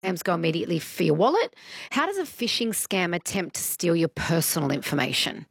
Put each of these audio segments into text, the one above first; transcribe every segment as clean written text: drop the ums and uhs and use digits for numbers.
Scams go immediately for your wallet. How does a phishing scam attempt to steal your personal information?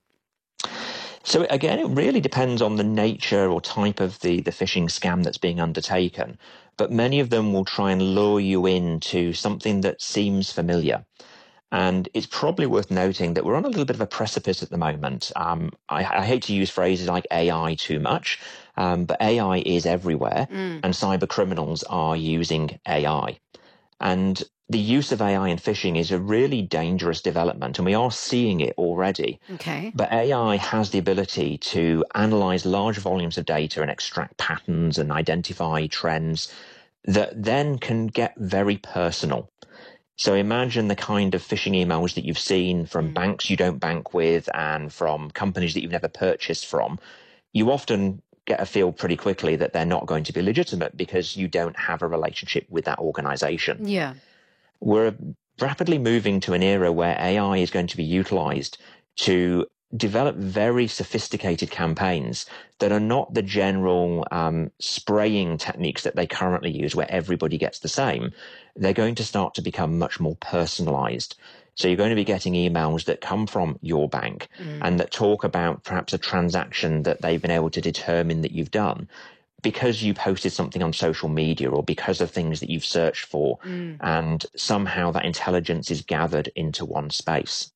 So again, it really depends on the nature or type of the phishing scam that's being undertaken. But many of them will try and lure you into something that seems familiar. And it's probably worth noting that we're on a little bit of a precipice at the moment. I hate to use phrases like AI too much, but AI is everywhere, and cyber criminals are using AI. And the use of AI in phishing is a really dangerous development, and we are seeing it already. Okay. But AI has the ability to analyze large volumes of data and extract patterns and identify trends that then can get very personal. So imagine the kind of phishing emails that you've seen from banks you don't bank with and from companies that you've never purchased from. You often get a feel pretty quickly that they're not going to be legitimate because you don't have a relationship with that organization. Yeah. We're rapidly moving to an era where AI is going to be utilized to develop very sophisticated campaigns that are not the general spraying techniques that they currently use where everybody gets the same. They're going to start to become much more personalized. So you're going to be getting emails that come from your bank and that talk about perhaps a transaction that they've been able to determine that you've done because you posted something on social media or because of things that you've searched for. And somehow that intelligence is gathered into one space.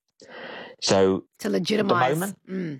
So To legitimize.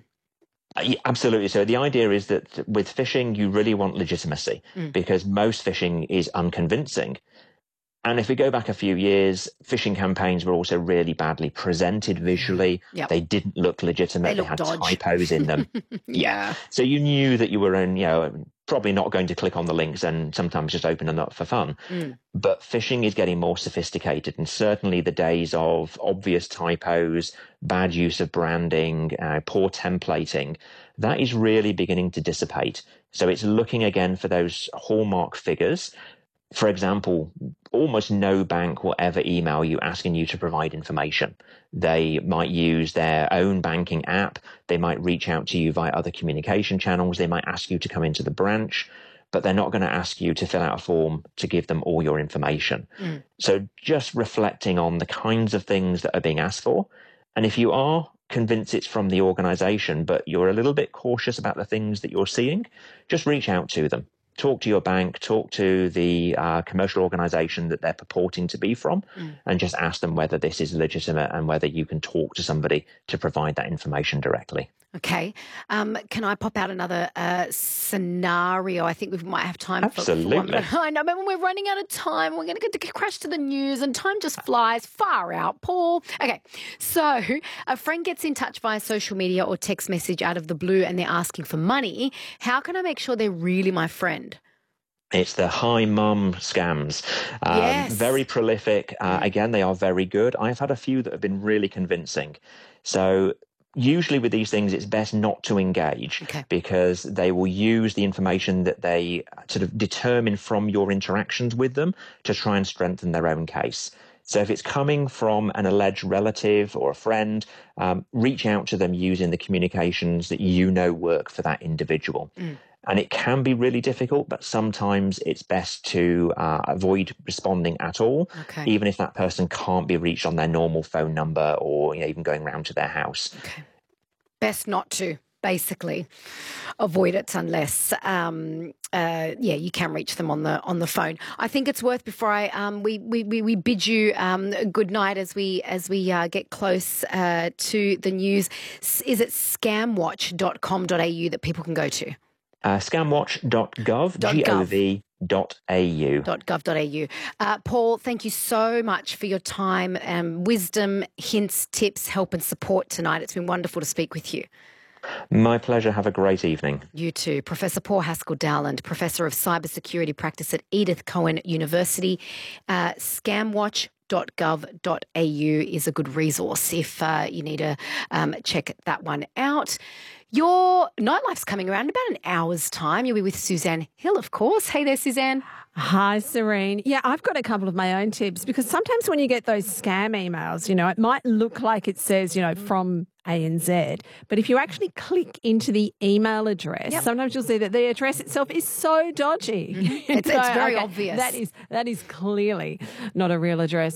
absolutely. So the idea is that with phishing, you really want legitimacy because most phishing is unconvincing. And if we go back a few years, phishing campaigns were also really badly presented visually. Yep. They didn't look legitimate. They look had dodgy. typos in them. Yeah. So you knew that you were probably not going to click on the links and sometimes just open them up for fun. But phishing is getting more sophisticated, and certainly the days of obvious typos, bad use of branding, poor templating, that is really beginning to dissipate. So it's looking again for those hallmark figures. For example, almost no bank will ever email you asking you to provide information. They might use their own banking app. They might reach out to you via other communication channels. They might ask you to come into the branch, but they're not going to ask you to fill out a form to give them all your information. So just reflecting on the kinds of things that are being asked for. And if you are convinced it's from the organization, but you're a little bit cautious about the things that you're seeing, just reach out to them. Talk to your bank, talk to the commercial organization that they're purporting to be from, and just ask them whether this is legitimate and whether you can talk to somebody to provide that information directly. Okay. Can I pop out another scenario? I think we might have time for one. Absolutely. I know, but we're running out of time. We're going to get to crash to the news and time just flies far out, Paul. Okay. So a friend gets in touch via social media or text message out of the blue and they're asking for money. How can I make sure they're really my friend? It's the hi mum scams. Yes. Very prolific. Again, they are very good. I've had a few that have been really convincing. So usually with these things, it's best not to engage because they will use the information that they sort of determine from your interactions with them to try and strengthen their own case. So if it's coming from an alleged relative or a friend, reach out to them using the communications that you know work for that individual. And it can be really difficult, but sometimes it's best to avoid responding at all, even if that person can't be reached on their normal phone number or even going round to their house. Best not to, basically. Avoid it unless, you can reach them on the phone. I think it's worth, before we bid you good night as we get close to the news. Is it scamwatch.com.au that people can go to? Scamwatch.gov, gov.au. Paul, thank you so much for your time, wisdom, hints, tips, help and support tonight. It's been wonderful to speak with you. My pleasure. Have a great evening. You too. Professor Paul Haskell-Dowland, Professor of Cybersecurity Practice at Edith Cowan University. Scamwatch.gov.au is a good resource if you need to check that one out. Your nightlife's coming around in about an hour's time. You'll be with Suzanne Hill, of course. Hey there, Suzanne. Hi, Serene. Yeah, I've got a couple of my own tips because sometimes when you get those scam emails, it might look like it says, from ANZ, but if you actually click into the email address, sometimes you'll see that the address itself is so dodgy. It's very obvious. That is clearly not a real address.